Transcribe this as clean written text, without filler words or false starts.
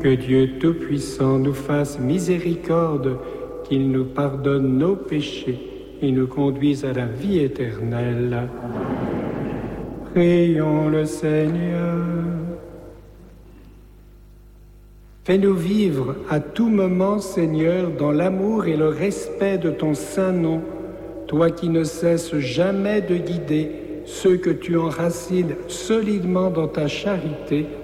Que Dieu Tout-Puissant nous fasse miséricorde, qu'il nous pardonne nos péchés et nous conduise à la vie éternelle. Prions le Seigneur. Fais-nous vivre à tout moment, Seigneur, dans l'amour et le respect de ton saint nom, toi qui ne cesses jamais de guider ceux que tu enracines solidement dans ta charité,